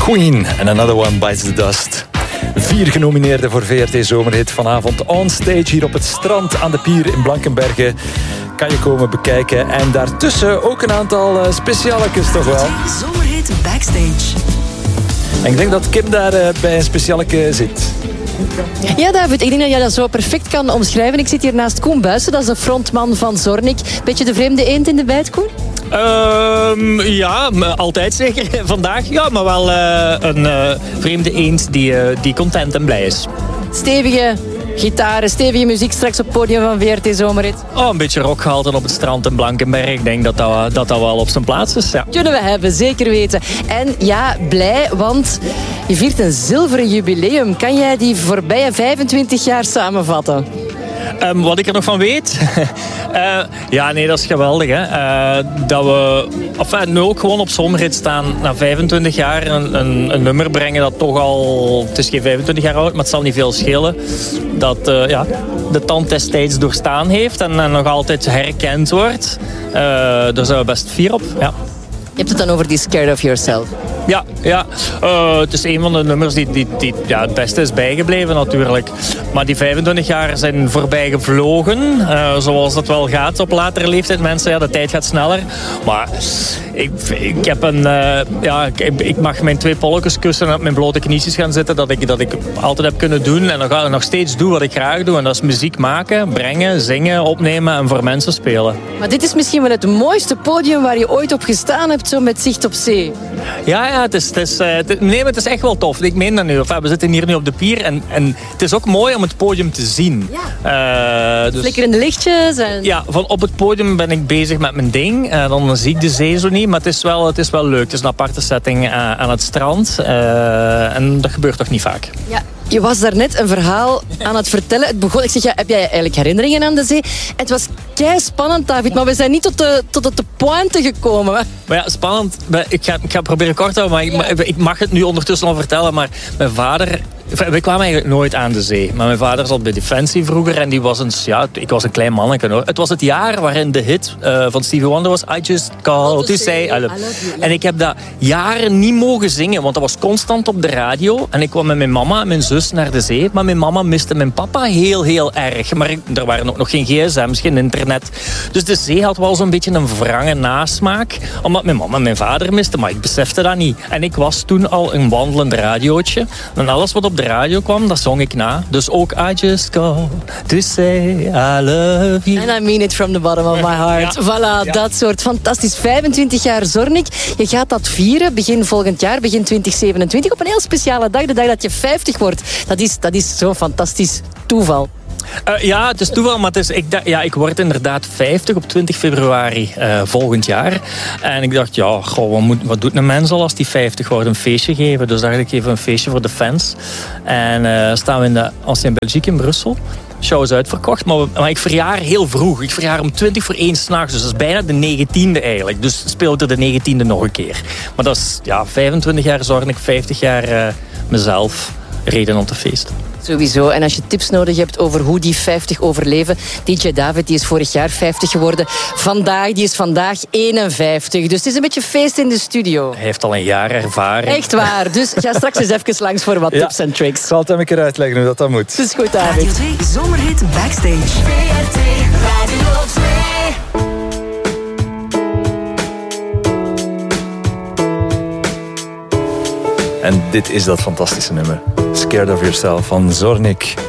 Queen en Another One Bites the Dust. 4 genomineerden voor VRT Zomerhit vanavond on stage hier op het strand aan de pier in Blankenberge. Kan je komen bekijken. En daartussen ook een aantal specialetjes toch wel. Zomerhit Backstage. En ik denk dat Kim daar bij een specialeke zit. Ja, David, ik denk dat jij dat zo perfect kan omschrijven. Ik zit hier naast Koen Buijsen, dat is de frontman van Zornik. Beetje de vreemde eend in de bijt, Koen? Ja, altijd zeker. Vandaag, ja, maar wel een vreemde eend die content en blij is. Stevige gitaren, stevige muziek straks op het podium van VRT Zomerhit. Een beetje rockgehalte op het strand in Blankenberg. Ik denk dat wel op zijn plaats is. Ja. Kunnen we hebben, zeker weten. En ja, blij, want je viert een zilveren jubileum. Kan jij die voorbije 25 jaar samenvatten? Wat ik er nog van weet? Ja, nee, dat is geweldig. Hè? Dat we nu ook gewoon op Zomerhit staan na 25 jaar een nummer brengen dat toch al... Het is geen 25 jaar oud, maar het zal niet veel schelen. Dat de tand destijds doorstaan heeft en nog altijd herkend wordt. Daar zijn we best fier op, ja. Je hebt het dan over die Scared of Yourself. Ja. Het is een van de nummers die het beste is bijgebleven natuurlijk. Maar die 25 jaar zijn voorbij gevlogen. Zoals dat wel gaat op latere leeftijd. Mensen, ja, de tijd gaat sneller. Maar ik heb ik mag mijn 2 polletjes kussen en op mijn blote knietjes gaan zitten. Dat ik altijd heb kunnen doen. En nog steeds doe wat ik graag doe. En dat is muziek maken, brengen, zingen, opnemen en voor mensen spelen. Maar dit is misschien wel het mooiste podium waar je ooit op gestaan hebt, zo met zicht op zee. Ja, het is echt wel tof. Ik meen dat nu. We zitten hier nu op de pier en het is ook mooi om het podium te zien. Ja. Flikkerende lichtjes. En... Ja, van op het podium ben ik bezig met mijn ding. Dan zie ik de zee zo niet, maar het is wel leuk. Het is een aparte setting aan het strand. En dat gebeurt toch niet vaak. Ja. Je was daarnet een verhaal aan het vertellen. Het begon, ik zeg, ja, heb jij eigenlijk herinneringen aan de zee? Het was kei spannend, David, maar we zijn niet tot de pointe gekomen. Maar ja, spannend. Ik ga proberen kort te houden, maar ik mag het nu ondertussen al vertellen. Maar mijn vader... We kwamen eigenlijk nooit aan de zee. Maar mijn vader zat bij Defensie vroeger en die was ik was een klein manneke hoor. Het was het jaar waarin de hit van Stevie Wonder was I Just Called to Say I Love You. En ik heb dat jaren niet mogen zingen, want dat was constant op de radio. En ik kwam met mijn mama en mijn zus naar de zee. Maar mijn mama miste mijn papa heel, heel erg. Maar er waren ook nog geen gsm's, geen internet. Dus de zee had wel zo'n beetje een wrange nasmaak. Omdat mijn mama en mijn vader miste, maar ik besefte dat niet. En ik was toen al een wandelend radiootje. En alles wat op de radio kwam, dat zong ik na. Dus ook I just call to say I love you. And I mean it from the bottom of my heart. Ja. Voilà, dat soort fantastisch. 25 jaar Zornik. Je gaat dat vieren begin volgend jaar, begin 2027. Op een heel speciale dag, de dag dat je 50 wordt. Dat is zo'n fantastisch toeval. Ja, het is toeval, maar ik word inderdaad 50 op 20 februari volgend jaar. En ik dacht, wat doet een mens al als die 50 wordt? Een feestje geven. Dus dacht ik even een feestje voor de fans. En staan we in de Ancien Belgique in Brussel. Show is uitverkocht, maar ik verjaar heel vroeg. Ik verjaar om 20 voor 1 s'nachts, dus dat is bijna de 19e eigenlijk. Dus speel ik er de 19e nog een keer. Maar dat is 25 jaar Zornik, 50 jaar mezelf. Reden om te feesten. Sowieso. En als je tips nodig hebt over hoe die 50 overleven... DJ David, die is vorig jaar 50 geworden. Die is vandaag 51. Dus het is een beetje feest in de studio. Hij heeft al een jaar ervaring. Echt waar. Dus ga straks eens even langs voor wat tips en tricks. Ik zal het hem een keer uitleggen hoe dat moet. Het is goed, David. Radio 2 Zomerhit Backstage. VRT Radio 2. En dit is dat fantastische nummer. Scared of Yourself van Zornik.